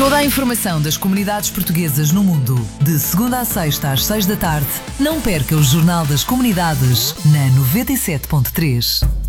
Toda a informação das comunidades portuguesas no mundo, de segunda a sexta às 6 da tarde. Não perca o Jornal das Comunidades na 97.3.